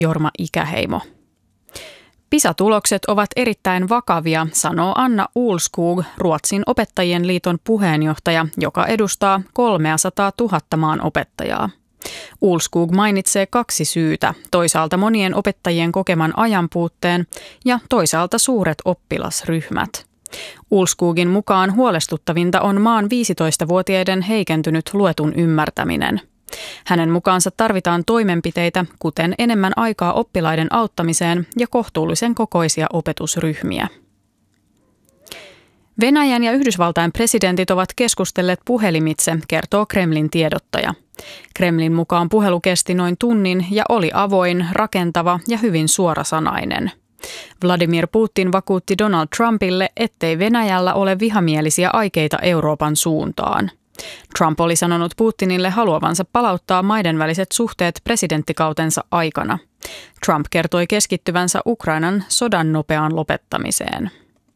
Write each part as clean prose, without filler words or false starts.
Jorma Ikäheimo. PISA-tulokset ovat erittäin vakavia, sanoo Anna Olskog, Ruotsin opettajien liiton puheenjohtaja, joka edustaa 300 000 maan opettajaa. Olskog mainitsee 2 syytä, toisaalta monien opettajien kokeman ajanpuutteen ja toisaalta suuret oppilasryhmät. Olskogin mukaan huolestuttavinta on maan 15-vuotiaiden heikentynyt luetun ymmärtäminen. Hänen mukaansa tarvitaan toimenpiteitä, kuten enemmän aikaa oppilaiden auttamiseen ja kohtuullisen kokoisia opetusryhmiä. Venäjän ja Yhdysvaltain presidentit ovat keskustelleet puhelimitse, kertoo Kremlin tiedottaja. Kremlin mukaan puhelu kesti noin tunnin ja oli avoin, rakentava ja hyvin suorasanainen. Vladimir Putin vakuutti Donald Trumpille, ettei Venäjällä ole vihamielisiä aikeita Euroopan suuntaan. Trump oli sanonut Putinille haluavansa palauttaa maiden väliset suhteet presidenttikautensa aikana. Trump kertoi keskittyvänsä Ukrainan sodan nopeaan lopettamiseen.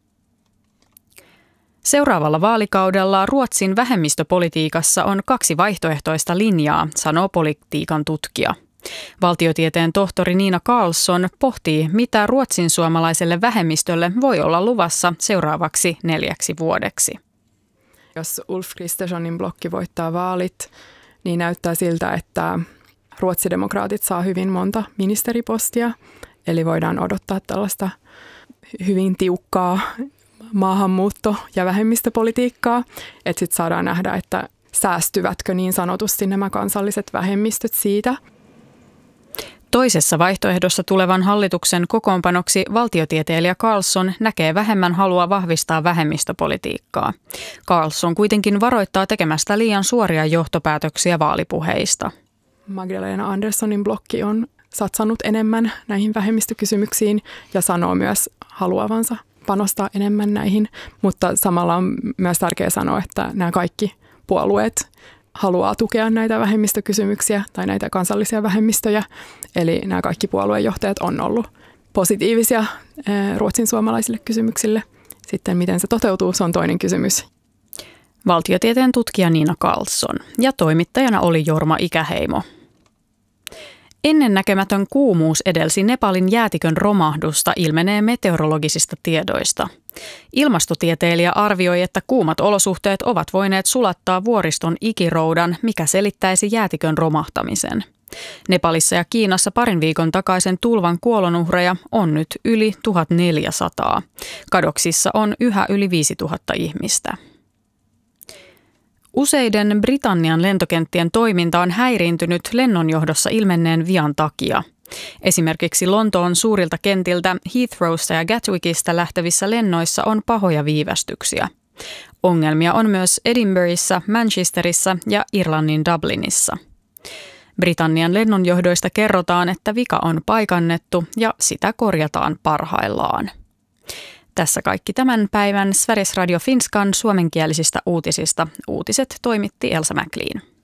Seuraavalla vaalikaudella Ruotsin vähemmistöpolitiikassa on 2 vaihtoehtoista linjaa, sanoo politiikan tutkija. Valtiotieteen tohtori Nina Karlsson pohtii, mitä ruotsin suomalaiselle vähemmistölle voi olla luvassa seuraavaksi 4 vuodeksi. Jos Ulf Kristerssonin blokki voittaa vaalit, niin näyttää siltä, että ruotsidemokraatit saa hyvin monta ministeripostia. Eli voidaan odottaa tällaista hyvin tiukkaa maahanmuutto- ja vähemmistöpolitiikkaa. Että sitten saadaan nähdä, että säästyvätkö niin sanotusti nämä kansalliset vähemmistöt siitä. Toisessa vaihtoehdossa tulevan hallituksen kokoonpanoksi valtiotieteilijä Karlsson näkee vähemmän halua vahvistaa vähemmistöpolitiikkaa. Karlsson kuitenkin varoittaa tekemästä liian suoria johtopäätöksiä vaalipuheista. Magdalena Anderssonin blokki on satsannut enemmän näihin vähemmistökysymyksiin ja sanoo myös haluavansa panostaa enemmän näihin, mutta samalla on myös tärkeää sanoa, että nämä kaikki puolueet haluaa tukea näitä vähemmistökysymyksiä tai näitä kansallisia vähemmistöjä. Eli nämä kaikki puoluejohtajat on ollut positiivisia ruotsin suomalaisille kysymyksille. Sitten miten se toteutuu, se on toinen kysymys. Valtiotieteen tutkija Nina Karlsson ja toimittajana oli Jorma Ikäheimo. Ennennäkemätön kuumuus edelsi Nepalin jäätikön romahdusta, ilmenee meteorologisista tiedoista. Ilmastotieteilijä arvioi, että kuumat olosuhteet ovat voineet sulattaa vuoriston ikiroudan, mikä selittäisi jäätikön romahtamisen. Nepalissa ja Kiinassa parin viikon takaisen tulvan kuolonuhreja on nyt yli 1400. Kadoksissa on yhä yli 5000 ihmistä. Useiden Britannian lentokenttien toiminta on häiriintynyt lennonjohdossa ilmenneen vian takia. Esimerkiksi Lontoon suurilta kentiltä Heathrowsta ja Gatwickista lähtevissä lennoissa on pahoja viivästyksiä. Ongelmia on myös Edinburghissa, Manchesterissa ja Irlannin Dublinissa. Britannian lennonjohdoista kerrotaan, että vika on paikannettu ja sitä korjataan parhaillaan. Tässä kaikki tämän päivän Sveriges Radio Finskan suomenkielisistä uutisista. Uutiset toimitti Elsa McLean.